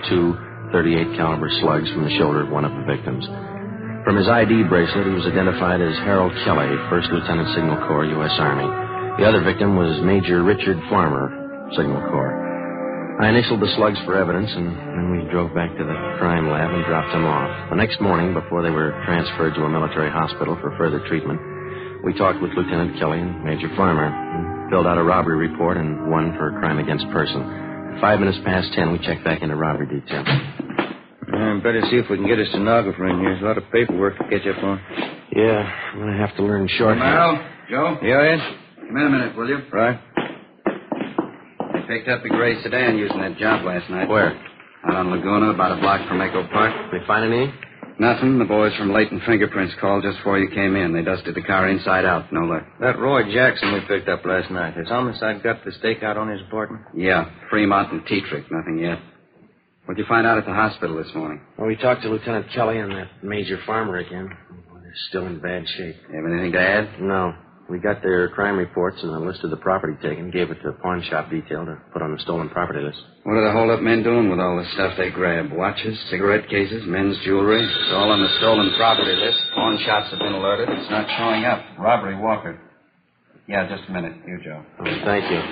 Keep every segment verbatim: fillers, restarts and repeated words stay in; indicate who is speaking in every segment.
Speaker 1: two thirty-eight caliber slugs from the shoulder of one of the victims. From his I D bracelet, he was identified as Harold Kelly, First Lieutenant Signal Corps, U S Army. The other victim was Major Richard Farmer, Signal Corps. I initialed the slugs for evidence, and then we drove back to the crime lab and dropped them off. The next morning, before they were transferred to a military hospital for further treatment, we talked with Lieutenant Kelly and Major Farmer and filled out a robbery report and one for a crime against person. At five minutes past ten, we checked back into robbery detail.
Speaker 2: Uh, better see if we can get a stenographer in here. There's a lot of paperwork to catch up on.
Speaker 1: Yeah, I'm going to have to learn shorthand.
Speaker 3: Romero, Joe?
Speaker 2: Yeah, Ed?
Speaker 3: Come in a minute, will you?
Speaker 2: Right.
Speaker 3: They picked up the gray sedan using that job last night.
Speaker 1: Where?
Speaker 3: Out on Laguna, about a block from Echo Park.
Speaker 1: Did they find any?
Speaker 3: Nothing. The boys from Leighton Fingerprints called just before you came in. They dusted the car inside out. No luck.
Speaker 2: That Roy Jackson we picked up last night. Has homicide got the stakeout on his apartment?
Speaker 3: Yeah, Fremont and Tetrick. Nothing yet. What'd you find out at the hospital this morning?
Speaker 1: Well, we talked to Lieutenant Kelly and that Major Farmer again. They're still in bad shape.
Speaker 3: You have anything to add?
Speaker 1: No. We got their crime reports and a list of the property taken, gave it to the pawn shop detail to put on the stolen property list.
Speaker 3: What are the hold-up men doing with all the stuff they grabbed? Watches, cigarette cases, men's jewelry? It's all on the stolen property list. Pawn shops have been alerted. It's not showing up. Robbery, Walker. Yeah, just a minute. Here, Joe.
Speaker 1: Oh, thank you.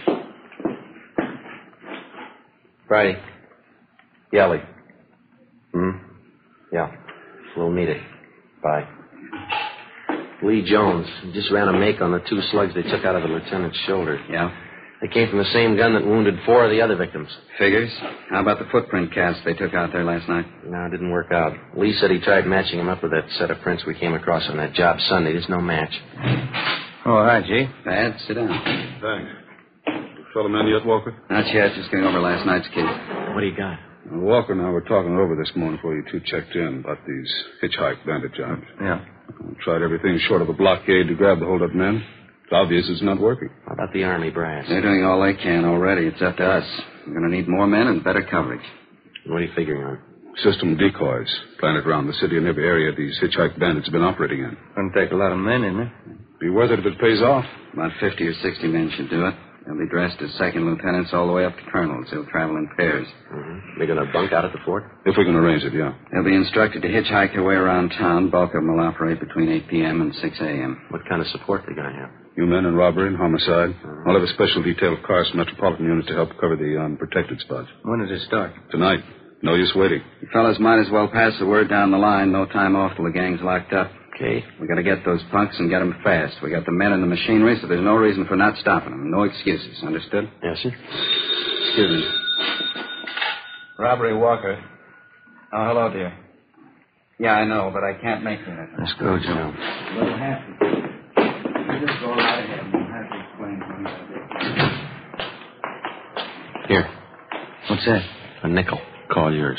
Speaker 1: Friday. Yelly. Hmm? Yeah. We'll meet it. Bye. Lee Jones. He just ran a make on the two slugs they took out of the lieutenant's shoulder.
Speaker 3: Yeah?
Speaker 1: They came from the same gun that wounded four of the other victims.
Speaker 3: Figures. How about the footprint cast they took out there last night?
Speaker 1: No, it didn't work out. Lee said he tried matching them up with that set of prints we came across on that job Sunday. There's no match.
Speaker 2: Oh, hi, G.
Speaker 3: Bad. Sit down.
Speaker 4: Thanks. You fellow man yet, Walker?
Speaker 3: Not yet. Just getting over last night's case.
Speaker 1: What do you got?
Speaker 4: Well, Walker and I were talking over this morning before you two checked in about these hitchhike bandit jobs.
Speaker 2: Yeah.
Speaker 4: We tried everything short of a blockade to grab the hold-up men. It's obvious it's not working.
Speaker 1: How about the Army brass?
Speaker 3: They're doing all they can already. It's up to us. We're going to need more men and better coverage.
Speaker 1: What are you figuring on?
Speaker 4: System decoys planted around the city and every area these hitchhike bandits have been operating in.
Speaker 2: Gonna take a lot of men, isn't it?
Speaker 4: Be worth it if it pays off.
Speaker 3: About fifty or sixty men should do it. They'll be dressed as second lieutenants all the way up to colonels. They'll travel in pairs.
Speaker 1: Mm-hmm. They're going to bunk out at the fort?
Speaker 4: If we can arrange it, yeah.
Speaker 3: They'll be instructed to hitchhike their way around town. Bulk of them will operate between eight p.m. and six a.m.
Speaker 1: What kind of support are they going to have?
Speaker 4: You men in robbery and homicide. I'll have a special detail of cars from Metropolitan Unit to help cover the unprotected spots.
Speaker 2: When does it start?
Speaker 4: Tonight. No use waiting.
Speaker 3: You fellas might as well pass the word down the line. No time off till the gang's locked up.
Speaker 1: Okay.
Speaker 3: We got to get those punks and get them fast. We got the men and the machinery, so there's no reason for not stopping them. No excuses. Understood?
Speaker 1: Yes, sir.
Speaker 3: Excuse me.
Speaker 2: Robbery, Walker. Oh, hello, dear.
Speaker 3: Yeah, I know, but I can't make that.
Speaker 2: Let's go, Joe.
Speaker 3: We'll have to. You just go right ahead. We'll have to explain to you.
Speaker 1: Here.
Speaker 2: What's that?
Speaker 1: A nickel. Call yours.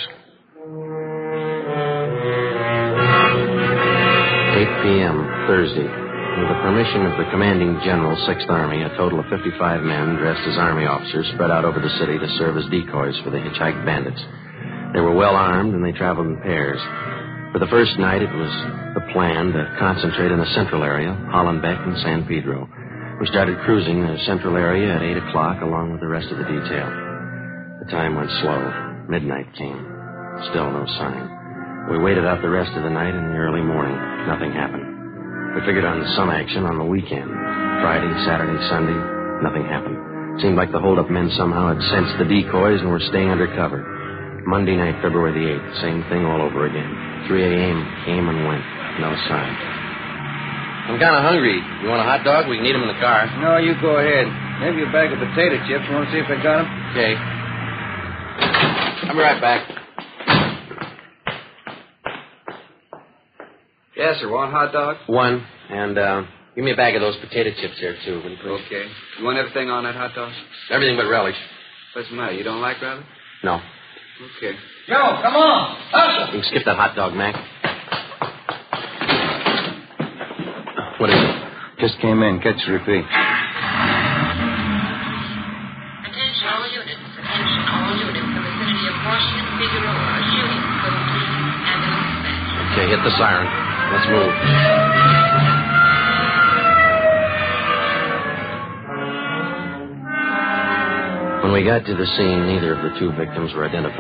Speaker 1: eight p.m., Thursday. With the permission of the commanding general, sixth Army, a total of fifty-five men dressed as Army officers spread out over the city to serve as decoys for the hitchhike bandits. They were well armed, and they traveled in pairs. For the first night, it was the plan to concentrate in the central area, Hollenbeck and San Pedro. We started cruising the central area at eight o'clock, along with the rest of the detail. The time went slow. Midnight came. Still no sign. We waited out the rest of the night and the early morning. Nothing happened. We figured on some action on the weekend. Friday, Saturday, Sunday, nothing happened. Seemed like the hold-up men somehow had sensed the decoys and were staying under cover. Monday night, February the eighth, same thing all over again. three a.m. came and went. No sign. I'm kind of hungry. You want a hot dog? We can eat them in the car.
Speaker 2: No, you go ahead. Maybe a bag of potato chips. You want to see if I got them?
Speaker 1: Okay. I'll be right back.
Speaker 3: Yes, sir. Want hot dog?
Speaker 1: One. And uh, give me a bag of those potato chips here, too, will you please?
Speaker 3: Okay. You want everything on that hot dog?
Speaker 1: Everything but relish.
Speaker 3: What's the matter? You don't like relish?
Speaker 1: No.
Speaker 3: Okay.
Speaker 2: Joe, come on. Hustle.
Speaker 1: You can skip that hot dog, Mac. What is it?
Speaker 2: Just came in. Catch the repeat.
Speaker 5: Attention all units. Attention all units. The vicinity of Washington, Figueroa. Shooting. Complete. Ambulance dispatch.
Speaker 1: Okay, hit the siren. Let's move. When we got to the scene, neither of the two victims were identified.